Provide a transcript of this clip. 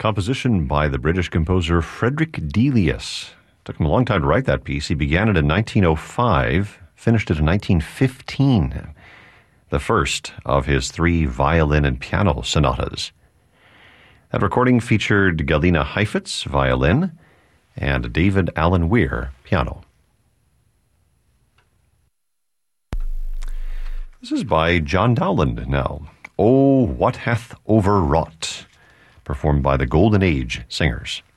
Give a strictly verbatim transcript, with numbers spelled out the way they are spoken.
Composition by the British composer Frederick Delius. Took him a long time to write that piece. He began it in nineteen oh five, finished it in nineteen fifteen. The first of his three violin and piano sonatas. That recording featured Galina Heifetz, violin, and David Allen Weir, piano. This is by John Dowland now. Oh, What Hath Overwrought, performed by the Golden Age Singers.